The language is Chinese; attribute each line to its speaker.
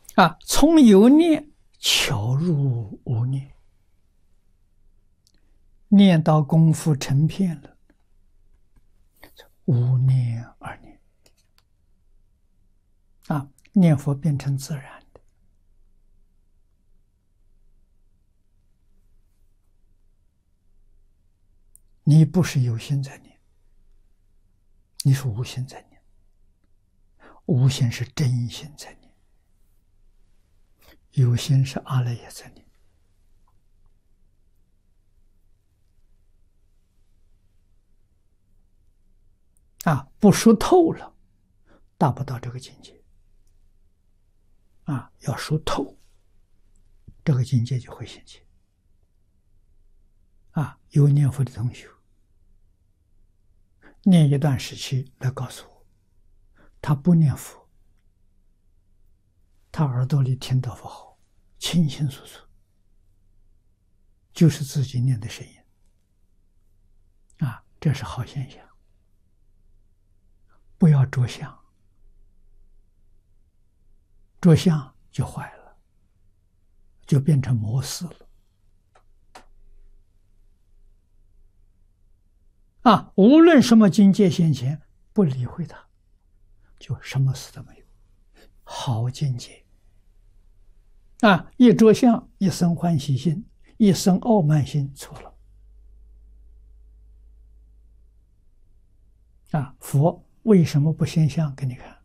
Speaker 1: 从有念巧入无念，念到功夫成片了，无念而念，念佛变成自然的。你不是有心在念，你是无心在念，无心是真心在念，有心是阿赖耶在念。不熟透了，达不到这个境界。要熟透，这个境界就会现起。有念佛的同学，念一段时期来告诉我，他不念佛，他耳朵里听到佛号，清清楚楚，就是自己念的声音。这是好现象。不要着相，着相就坏了，就变成模式了。无论什么境界现前，不理会它，就什么事都没有。好境界。一着相，一生欢喜心，一生傲慢心，错了。佛为什么不现相给你看？